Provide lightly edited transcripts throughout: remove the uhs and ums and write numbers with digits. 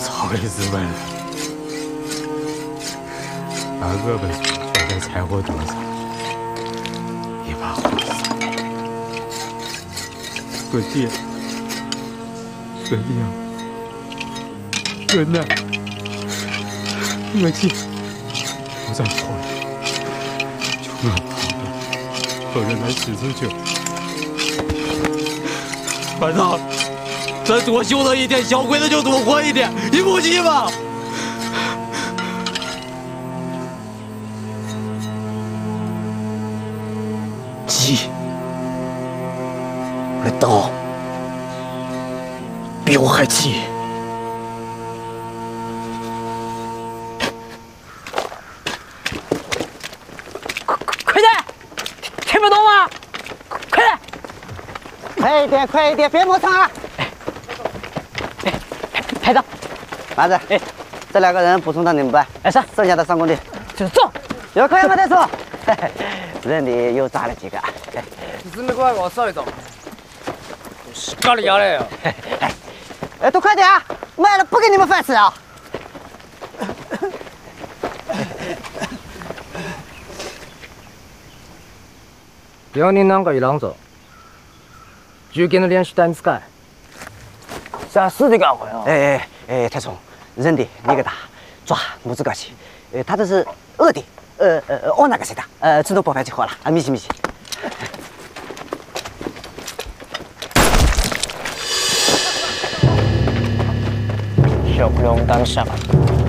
操的日本人，把俄本村全在柴火垛上，一把火烧。我爹，我娘，我奶，我姐，我在跑了，就我跑了，后人来吃出去。班长，咱多修了一天，小鬼子就多活一天，你不急吗？急。我的刀比我还急。快点，听不懂吗？快点！ 快一点，快一点，别磨蹭啊！ 排长， 马子，这2个人补充到你们班， 是， 剩下的上工地。 走。 有客人吗，大叔？人里又抓了几个。 你准备过来给我扫一扫。是搞得要的哟。 都快点啊！卖了不给你们饭吃啊！ 要你啷个一啷着，就给你联系单子改。啥死的干活呀？ 太冲，人的你给他抓木子搞起。他这是恶的，我那个谁的，自动爆发起火了啊！米奇。 小不了我们当下吧。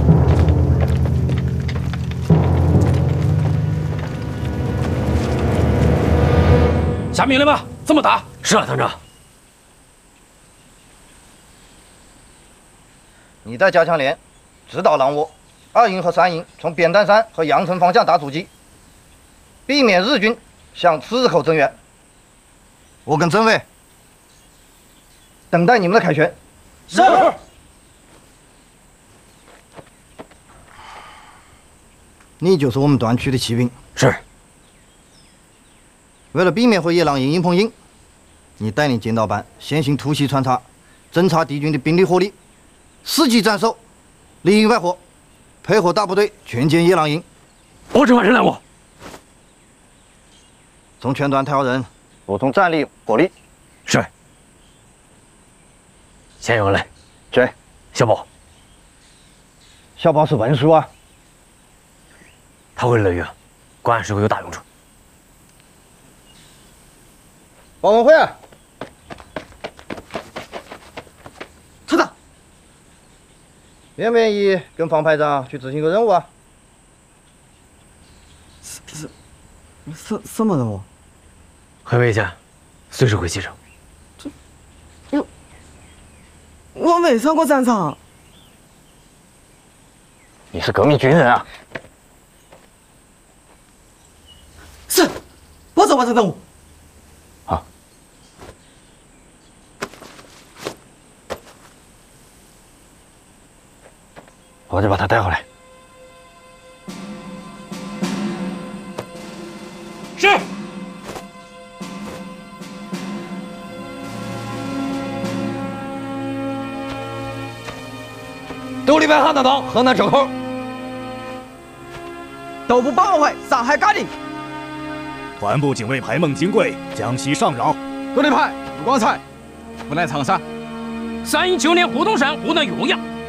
下命令吧，这么打？ 是啊，团长。 你带加强连，直捣狼窝，2营和3营从扁担山和阳城方向打阻击，避免日军向刺口增援。我跟政委等待你们的凯旋。 是。 你就是我们段区的骑兵。 是。 为了避免和野狼营硬碰硬，你带领剑道班先行突袭穿插，侦察敌军的兵力火力，伺机斩首，里应外合，配合大部队全歼野狼营。 保证完成任务。 从全团挑人，补充战力火力。 是。先有人。 谁？ 小宝。 小宝是文书啊。 他会乐园，关键时候有大用处。 王文慧， 团长， 愿不愿意跟方排长去执行个任务啊？ 什么任务？ 很危险，随时会牺牲。 我没上过战场。 你是革命军人啊！ 是，我走完成任务。 好。我就把他带回来。 是。独立派汉大党河南城口。 都不保卫上海嘎的。 团部警卫排孟金贵江西上饶。 独立派卢光彩湖南长沙。 3营9连湖东山湖南岳阳。